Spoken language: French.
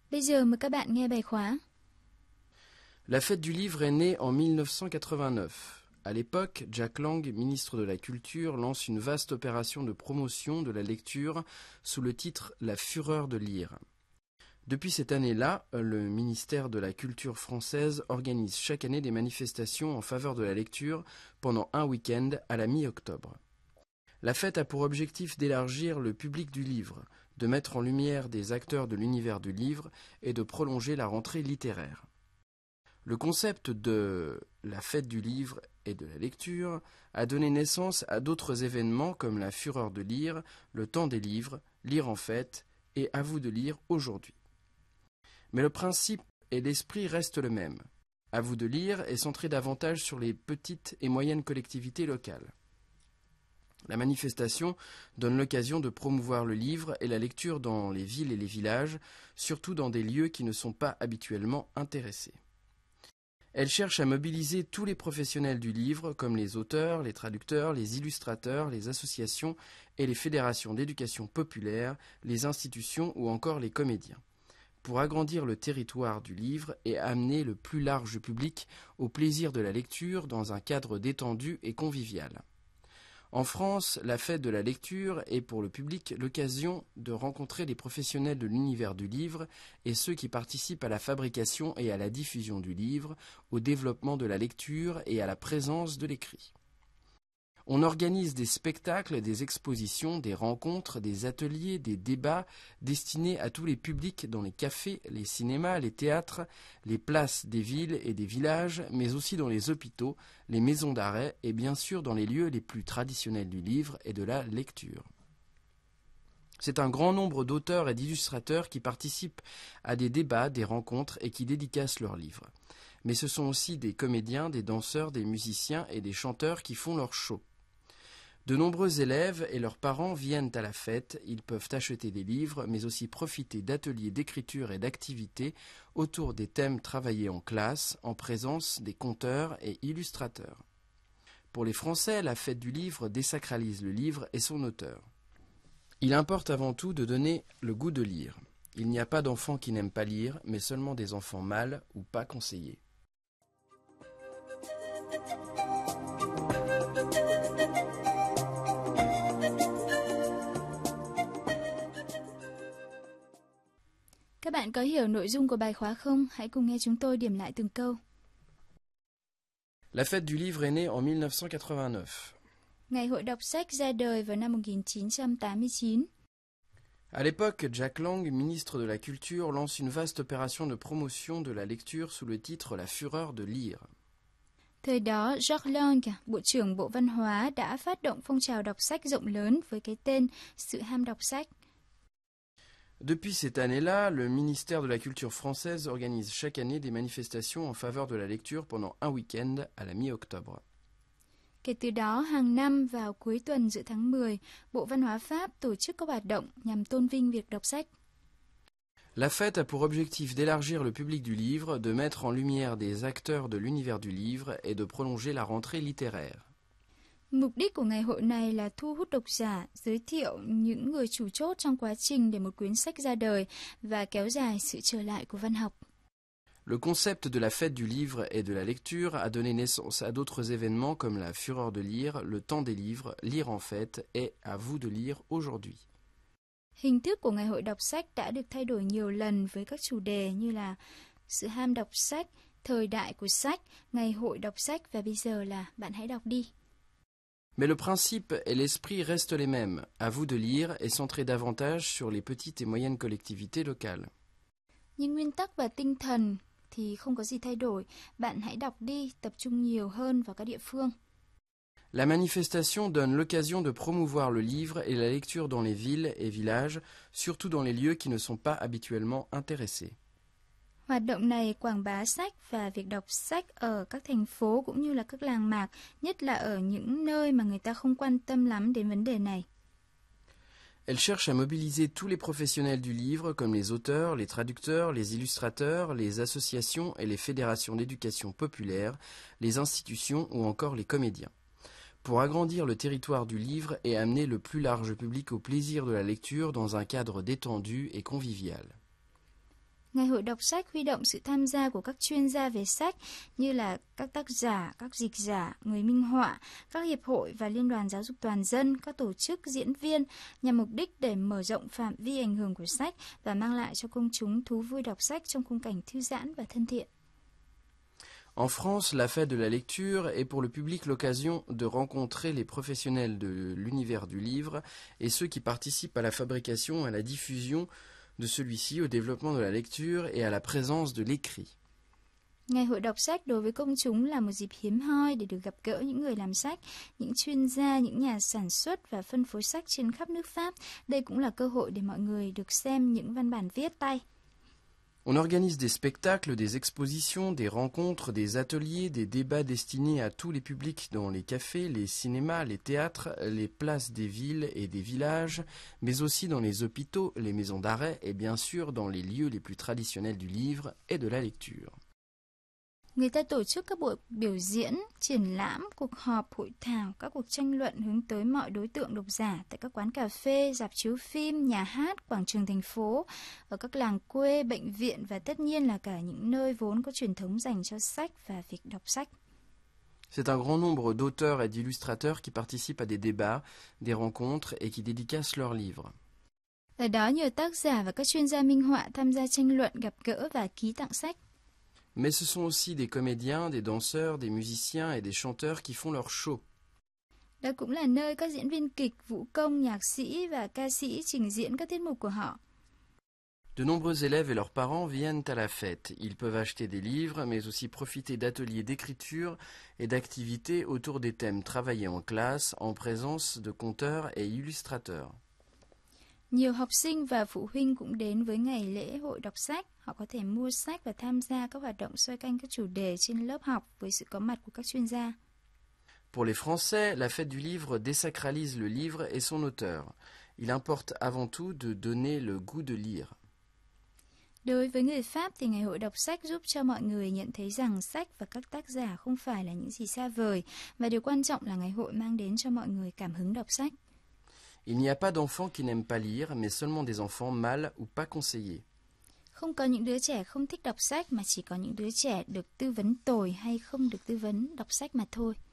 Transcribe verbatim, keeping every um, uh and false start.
Bây giờ mời các bạn nghe bài khóa. La fête du livre est née en mille neuf cent quatre-vingt-neuf. À l'époque, Jack Lang, ministre de la Culture, lance une vaste opération de promotion de la lecture sous le titre « La fureur de lire ». Depuis cette année-là, le ministère de la Culture française organise chaque année des manifestations en faveur de la lecture pendant un week-end à la mi-octobre. La fête a pour objectif d'élargir le public du livre, de mettre en lumière des acteurs de l'univers du livre et de prolonger la rentrée littéraire. Le concept de la fête du livre et de la lecture a donné naissance à d'autres événements comme la fureur de lire, le temps des livres, lire en fête et à vous de lire aujourd'hui. Mais le principe et l'esprit restent le même. À vous de lire est centré davantage sur les petites et moyennes collectivités locales. La manifestation donne l'occasion de promouvoir le livre et la lecture dans les villes et les villages, surtout dans des lieux qui ne sont pas habituellement intéressés. Elle cherche à mobiliser tous les professionnels du livre, comme les auteurs, les traducteurs, les illustrateurs, les associations et les fédérations d'éducation populaire, les institutions ou encore les comédiens, pour agrandir le territoire du livre et amener le plus large public au plaisir de la lecture dans un cadre détendu et convivial. En France, la fête de la lecture est pour le public l'occasion de rencontrer les professionnels de l'univers du livre et ceux qui participent à la fabrication et à la diffusion du livre, au développement de la lecture et à la présence de l'écrit. On organise des spectacles, des expositions, des rencontres, des ateliers, des débats destinés à tous les publics dans les cafés, les cinémas, les théâtres, les places des villes et des villages, mais aussi dans les hôpitaux, les maisons d'arrêt et bien sûr dans les lieux les plus traditionnels du livre et de la lecture. C'est un grand nombre d'auteurs et d'illustrateurs qui participent à des débats, des rencontres et qui dédicacent leurs livres. Mais ce sont aussi des comédiens, des danseurs, des musiciens et des chanteurs qui font leur show. De nombreux élèves et leurs parents viennent à la fête, ils peuvent acheter des livres, mais aussi profiter d'ateliers d'écriture et d'activités autour des thèmes travaillés en classe, en présence des conteurs et illustrateurs. Pour les Français, la fête du livre désacralise le livre et son auteur. Il importe avant tout de donner le goût de lire. Il n'y a pas d'enfants qui n'aiment pas lire, mais seulement des enfants mal ou pas conseillés. Các bạn có hiểu nội dung của bài khóa không? Hãy cùng nghe chúng tôi điểm lại từng câu. La fête du livre est née en mille neuf cent quatre-vingt-neuf. Ngày hội đọc sách ra đời vào năm một nghìn chín trăm tám mươi chín. À l'époque, Jack Lang, ministre de la Culture, lance une vaste opération de promotion de la lecture sous le titre « La fureur de lire ». Thời đó, Jack Lang, Bộ trưởng Bộ Văn hóa, đã phát động phong trào đọc sách rộng lớn với cái tên Sự ham đọc sách. Depuis cette année-là, le ministère de la Culture française organise chaque année des manifestations en faveur de la lecture pendant un week-end à la mi-octobre. Kể từ đó, hàng năm vào cuối tuần giữa tháng mười, Bộ Văn hóa Pháp tổ chức các hoạt động nhằm tôn vinh việc đọc sách. La fête a pour objectif d'élargir le public du livre, de mettre en lumière des acteurs de l'univers du livre et de prolonger la rentrée littéraire. Mục đích của ngày hội này là thu hút độc giả, giới thiệu những người chủ chốt trong quá trình để một quyển sách ra đời và kéo dài sự trở lại của văn học. Le concept de la fête du livre et de la lecture a donné naissance à d'autres événements comme la fureur de lire, le temps des livres, lire en fête et à vous de lire aujourd'hui. Hình thức của ngày hội đọc sách đã được thay đổi nhiều lần với các chủ đề như là sự ham đọc sách, thời đại của sách, ngày hội đọc sách và bây giờ là bạn hãy đọc đi. Mais le principe et l'esprit restent les mêmes. À vous de lire et centré davantage sur les petites et moyennes collectivités locales. Nhưng nguyên tắc và tinh thần thì không có gì thay đổi. Bạn hãy đọc đi, tập trung nhiều hơn vào các địa phương. La manifestation donne l'occasion de promouvoir le livre et la lecture dans les villes et villages, surtout dans les lieux qui ne sont pas habituellement intéressés. Hoạt động này quảng bá sách và việc đọc sách ở các thành phố cũng như là các làng mạc, nhất là ở những nơi mà người ta không quan tâm lắm đến vấn đề này. Elle cherche à mobiliser tous les professionnels du livre, comme les auteurs, les traducteurs, les illustrateurs, les associations et les fédérations d'éducation populaire, les institutions ou encore les comédiens, pour agrandir le territoire du livre et amener le plus large public au plaisir de la lecture dans un cadre détendu et convivial. Ngày hội đọc sách huy động sự tham gia của các chuyên gia về sách như là các tác giả, các dịch giả, người minh họa, các hiệp hội và liên đoàn giáo dục toàn dân, các tổ chức, diễn viên nhằm mục đích để mở rộng phạm vi ảnh hưởng của sách và mang lại cho công chúng thú vui đọc sách trong khung cảnh thư giãn và thân thiện. En France, la fête de la lecture est pour le public l'occasion de rencontrer les professionnels de l'univers du livre et ceux qui participent à la fabrication et à la diffusion de celui-ci, au développement de la lecture et à la présence de l'écrit. Ngày hội đọc sách đối với công chúng là một dịp hiếm hoi để được gặp gỡ những người làm sách, những chuyên gia, những nhà sản xuất và phân phối sách trên khắp nước Pháp. Đây cũng là cơ hội để mọi người được xem những văn bản viết tay. On organise des spectacles, des expositions, des rencontres, des ateliers, des débats destinés à tous les publics dans les cafés, les cinémas, les théâtres, les places des villes et des villages, mais aussi dans les hôpitaux, les maisons d'arrêt et bien sûr dans les lieux les plus traditionnels du livre et de la lecture. Người ta tổ chức các buổi biểu diễn, triển lãm, cuộc họp, hội thảo, các cuộc tranh luận hướng tới mọi đối tượng độc giả tại các quán cà phê, rạp chiếu phim, nhà hát, quảng trường thành phố, ở các làng quê, bệnh viện và tất nhiên là cả những nơi vốn có truyền thống dành cho sách và việc đọc sách. C'est un grand nombre d'auteurs et d'illustrateurs qui participent à des débats, des rencontres et qui dédicacent leurs livres. Ở đó nhiều tác giả và các chuyên gia minh họa tham gia tranh luận, gặp gỡ và ký tặng sách. Mais ce sont aussi des comédiens, des danseurs, des musiciens et des chanteurs qui font leur show. Đó cũng là nơi các diễn viên kịch, vũ công, nhạc sĩ và ca sĩ trình diễn các tiết mục của họ. De nombreux élèves et leurs parents viennent à la fête. Ils peuvent acheter des livres, mais aussi profiter d'ateliers d'écriture et d'activités autour des thèmes travaillés en classe, en présence de conteurs et illustrateurs. Nhiều học sinh và phụ huynh cũng đến với ngày lễ hội đọc sách. Họ có thể mua sách và tham gia các hoạt động xoay quanh các chủ đề trên lớp học với sự có mặt của các chuyên gia. Pour les Français, la fête du livre désacralise le livre et son auteur. Il importe avant tout de donner le goût de lire. Đối với người Pháp thì ngày hội đọc sách giúp cho mọi người nhận thấy rằng sách và các tác giả không phải là những gì xa vời, và điều quan trọng là ngày hội mang đến cho mọi người cảm hứng đọc sách. Il n'y a pas d'enfants qui n'aiment pas lire, mais seulement des enfants mal ou pas conseillés. Không có những đứa trẻ không thích đọc sách mà chỉ có những đứa trẻ được tư vấn tồi hay không được tư vấn đọc sách mà thôi.